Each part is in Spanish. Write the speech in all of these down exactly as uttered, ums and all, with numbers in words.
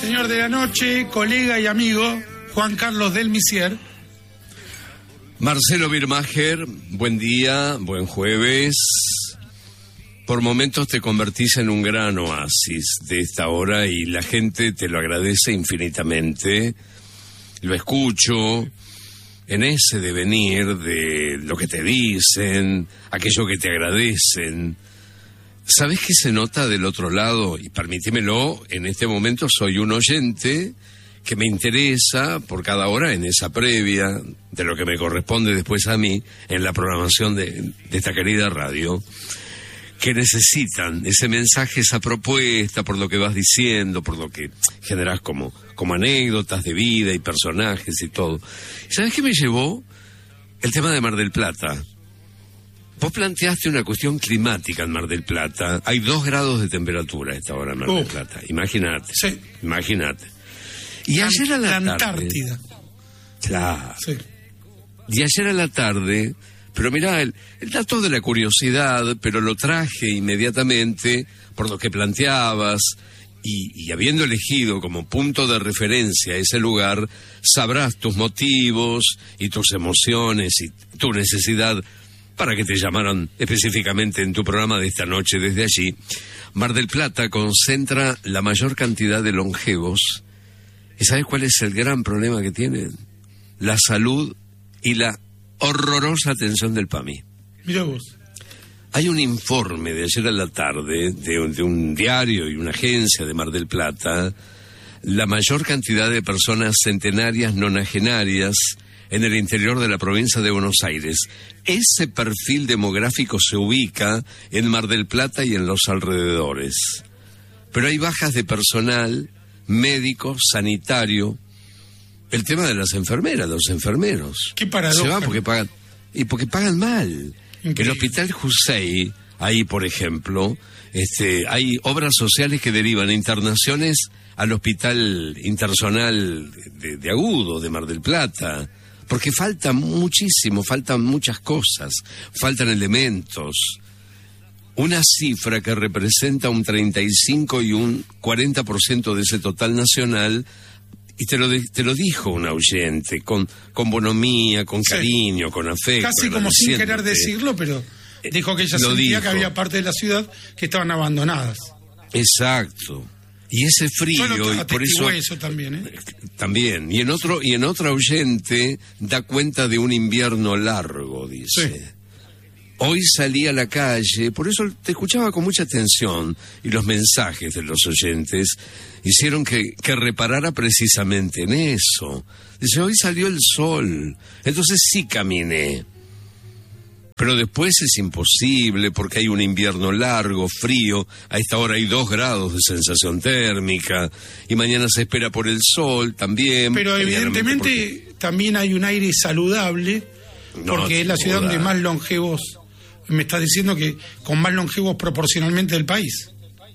Señor de la noche, colega y amigo, Juan Carlos del Misier. Marcelo Birmacher, buen día, buen jueves. Por momentos te convertís en un gran oasis de esta hora y la gente te lo agradece infinitamente. Lo escucho en ese devenir de lo que te dicen, aquello que te agradecen. ¿Sabés qué se nota del otro lado? Y permítemelo, en este momento soy un oyente que me interesa por cada hora en esa previa de lo que me corresponde después a mí en la programación de, de esta querida radio, que necesitan ese mensaje, esa propuesta, por lo que vas diciendo, por lo que generás como, como anécdotas de vida y personajes y todo. ¿Sabés qué me llevó? El tema de Mar del Plata. Vos planteaste una cuestión climática en Mar del Plata. Hay dos grados de temperatura a esta hora en Mar uh, del Plata. Imagínate. Sí. Imagínate. Y ayer a la, la tarde... Antártida. Claro. Sí. Y ayer a la tarde... Pero mirá, el, el dato de la curiosidad, pero lo traje inmediatamente por lo que planteabas, y, y habiendo elegido como punto de referencia ese lugar, sabrás tus motivos y tus emociones y tu necesidad para que te llamaran específicamente en tu programa de esta noche desde allí. Mar del Plata concentra la mayor cantidad de longevos. ¿Y sabes cuál es el gran problema que tienen? La salud y la horrorosa atención del P A M I. Mira vos. Hay un informe de ayer a la tarde de un, de un diario y una agencia de Mar del Plata. La mayor cantidad de personas centenarias nonagenarias en el interior de la provincia de Buenos Aires. Ese perfil demográfico se ubica en Mar del Plata y en los alrededores. Pero hay bajas de personal, médico, sanitario. El tema de las enfermeras, los enfermeros. Qué paradoja. Se van porque pagan, y porque pagan mal. Increíble. El Hospital Jusey, ahí por ejemplo, este, hay obras sociales que derivan internaciones al Hospital Interzonal de, de Agudo, de Mar del Plata, porque falta muchísimo, faltan muchas cosas, faltan elementos. Una cifra que representa un treinta y cinco y un cuarenta por ciento de ese total nacional. Y te lo, te lo dijo un oyente, con, con bonomía, con sí. cariño, con afecto. Casi como sin querer decirlo, pero dijo que ella lo sentía dijo. que había parte de la ciudad que estaban abandonadas. Exacto. Y ese frío, bueno, y por eso, eso también, ¿eh? También. Y en otro, y en otro oyente da cuenta de un invierno largo, dice. Sí. Hoy salí a la calle, por eso te escuchaba con mucha atención, y los mensajes de los oyentes hicieron que, que reparara precisamente en eso. Dice, hoy salió el sol, entonces sí caminé. Pero después es imposible porque hay un invierno largo, frío, a esta hora hay dos grados de sensación térmica, y mañana se espera por el sol también. Pero evidentemente porque... también hay un aire saludable, porque no, es la ciudad donde más longevos... Me está diciendo que con más longevos proporcionalmente del país.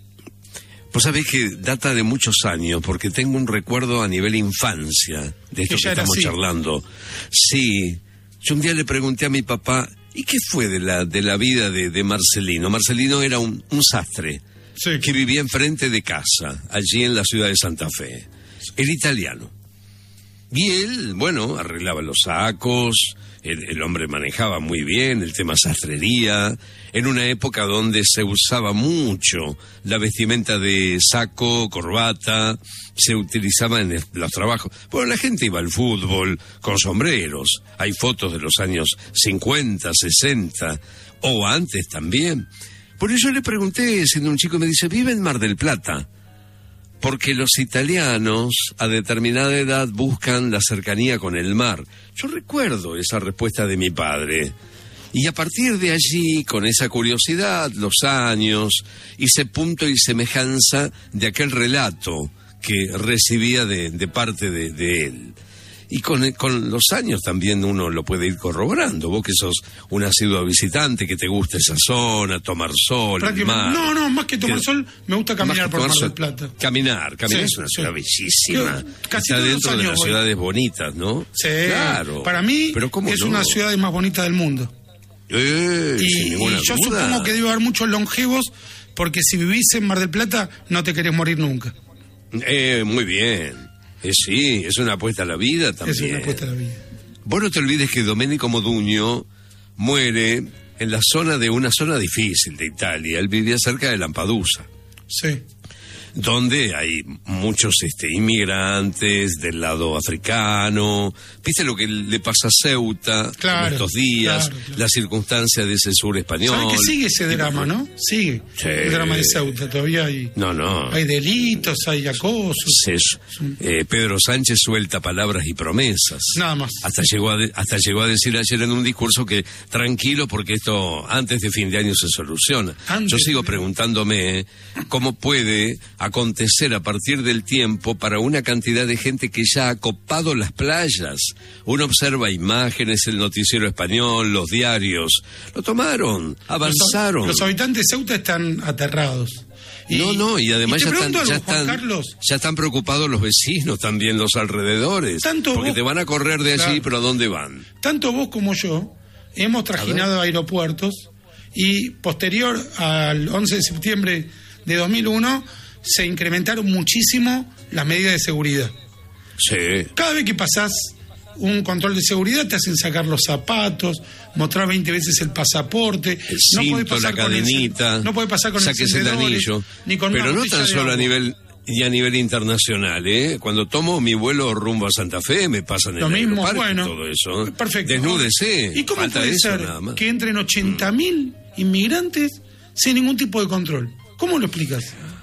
Pues sabés que data de muchos años, porque tengo un recuerdo a nivel infancia de esto que, que estamos así. charlando. Sí, yo un día le pregunté a mi papá, ¿y qué fue de la de la vida de, de Marcelino? Marcelino era un, un sastre sí. que vivía enfrente de casa, allí en la ciudad de Santa Fe. El italiano. Y él, bueno, arreglaba los sacos... El, el hombre manejaba muy bien el tema sastrería, en una época donde se usaba mucho la vestimenta de saco, corbata, se utilizaba en el, los trabajos. Bueno, la gente iba al fútbol con sombreros, hay fotos de los años cincuenta, sesenta, o antes también. Por eso le pregunté, siendo un chico, me dice, vive en Mar del Plata. Porque los italianos a determinada edad buscan la cercanía con el mar. Yo recuerdo esa respuesta de mi padre. Y a partir de allí, con esa curiosidad, los años, hice punto y semejanza de aquel relato que recibía de, de parte de, de él. Y con, con los años también uno lo puede ir corroborando. Vos que sos un asiduo visitante, que te gusta esa zona, tomar sol, el mar. No, no, más que tomar que, sol, me gusta caminar por Mar del Plata. Caminar, caminar sí, es una sí. ciudad bellísima. Yo, casi Está dentro de las voy. ciudades bonitas, ¿no? Sí, claro. Para mí Pero ¿cómo es no? una ciudad más bonita del mundo. Eh, y, sin ninguna y yo duda. supongo que debe haber muchos longevos, porque si vivís en Mar del Plata no te querés morir nunca. Eh, muy bien. Eh, sí, es una apuesta a la vida también. Es una apuesta a la vida. Vos no te olvides que Domenico Modugno muere en la zona de una zona difícil de Italia. Él vivía cerca de Lampedusa. Sí. Donde hay muchos este, inmigrantes del lado africano. ¿Viste lo que le pasa a Ceuta claro, en estos días? Claro, claro. Las circunstancias de ese sur español. ¿Sabes que sigue ese drama, no? Sigue sí. el drama de Ceuta. Todavía hay, no, no. hay delitos, hay acosos. Es, eh, Pedro Sánchez suelta palabras y promesas. Nada más. Hasta llegó, a de, hasta llegó a decir ayer en un discurso que tranquilo porque esto antes de fin de año se soluciona. Antes Yo sigo de... preguntándome cómo puede acontecer a partir del tiempo para una cantidad de gente que ya ha copado las playas. Uno observa imágenes, el noticiero español, los diarios. Lo tomaron, avanzaron. Los, los habitantes de Ceuta están aterrados. Y, no, no, y además y ya, están, algo, ya, están, Carlos, ya están preocupados los vecinos también, los alrededores. Tanto porque vos, te van a correr de allí, claro, pero ¿a dónde van? Tanto vos como yo hemos trajinado a aeropuertos y posterior al once de septiembre de dos mil uno se incrementaron muchísimo las medidas de seguridad. Sí. Cada vez que pasás un control de seguridad te hacen sacar los zapatos, mostrar veinte veces el pasaporte, el cinto, no podés pasar la cadenita, con el, no podés pasar con saques el anillo, ni con pero no tan solo a nivel y a nivel internacional, ¿eh? Cuando tomo mi vuelo rumbo a Santa Fe me pasan en lo el mismo, aeroparque bueno, todo eso. Perfecto. Desnúdese. ¿Y cómo Falta puede eso, ser nada más. que entren ochenta mil mm. inmigrantes sin ningún tipo de control? ¿Cómo lo explicas?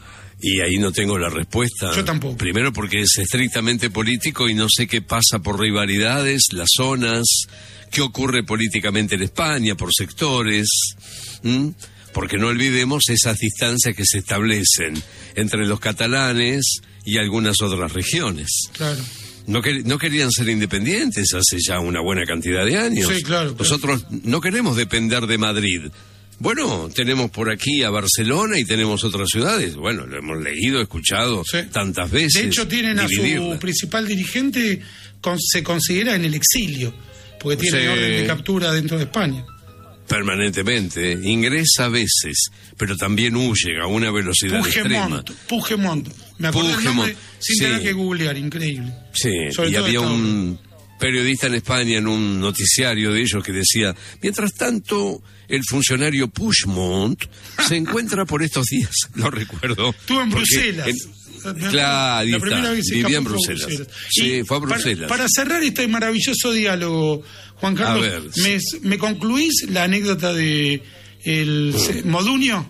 Y ahí no tengo la respuesta. Yo tampoco. Primero porque es estrictamente político y no sé qué pasa por rivalidades, las zonas, qué ocurre políticamente en España, por sectores. ¿Mm? Porque no olvidemos esas distancias que se establecen entre los catalanes y algunas otras regiones. Claro. No, que, no querían ser independientes hace ya una buena cantidad de años. Sí, claro, claro. Nosotros no queremos depender de Madrid. Bueno, tenemos por aquí a Barcelona y tenemos otras ciudades. Bueno, lo hemos leído, escuchado sí. tantas veces. De hecho, tienen dividirla. A su principal dirigente, con, se considera en el exilio, porque tiene sí. orden de captura dentro de España. Permanentemente, ingresa a veces, pero también huye a una velocidad Puigdemont, extrema. Puigdemont, me acuerdo el nombre sin sí. tener que googlear, increíble. Sí, Sobre y había un periodista en España en un noticiario de ellos que decía, mientras tanto, el funcionario Puigdemont se encuentra por estos días, lo recuerdo. Estuvo en Bruselas. En, claro, la primera vez vivía en Bruselas. Bruselas. Sí, fue a Bruselas. Para, para cerrar este maravilloso diálogo, Juan Carlos, ver, ¿me, sí. ¿me concluís la anécdota de el mm. Modugno?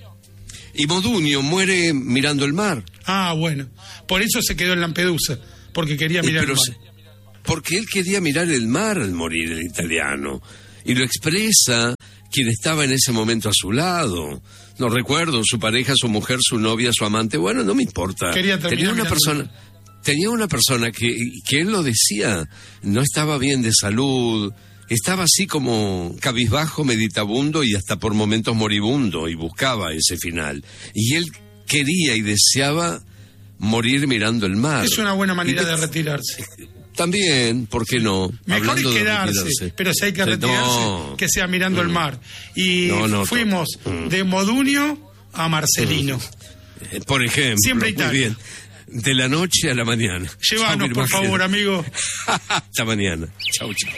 Y Modugno muere mirando el mar. Ah, bueno. Por eso se quedó en Lampedusa, porque quería mirar el mar. Se, porque él quería mirar el mar al morir, el italiano. Y lo expresa quien estaba en ese momento a su lado. No recuerdo, su pareja, su mujer, su novia, su amante. Bueno, no me importa. Quería tenía una persona, tenía una persona que, que él lo decía, no estaba bien de salud, estaba así como cabizbajo, meditabundo y hasta por momentos moribundo y buscaba ese final. Y él quería y deseaba morir mirando el mar. Es una buena manera de retirarse. También, ¿por qué no? Mejor Hablando es quedarse, pero si hay que retirarse, no. que sea mirando mm. el mar. Y no, no, fuimos no. de Modugno a Marcelino. Mm. Por ejemplo, siempre muy bien. De la noche a la mañana. Llévanos, chau, por favor, amigo. Hasta mañana. Chau, chau.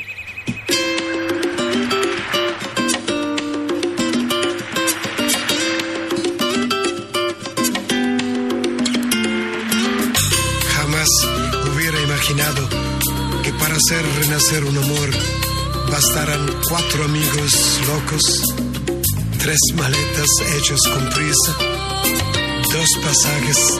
Jamás hubiera imaginado que para hacer renacer un amor bastarán cuatro amigos locos, tres maletas hechas con prisa, dos pasajes